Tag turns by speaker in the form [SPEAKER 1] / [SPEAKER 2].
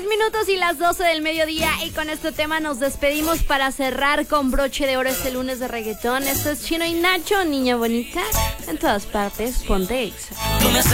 [SPEAKER 1] minutos y las 12 del mediodía, y con este tema nos despedimos para cerrar con broche de oro este lunes de reggaetón. Esto es Chino y Nacho, niña bonita, en todas partes, ponte Exa.